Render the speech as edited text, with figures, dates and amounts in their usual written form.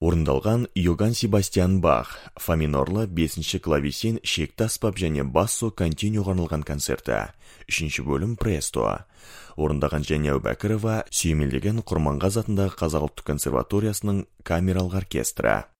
Орындалған Йоганн Себастьян Бах, фа минорлы 5-ші клавесин шекті аспап және бассо континуға арналған концерті. 3-ші бөлім Престо. Орындаған Және Әубәкірова сүйемелдеген Құрманғазы атындағы Қазақ ұлттық консерваториясының камералық оркестрі.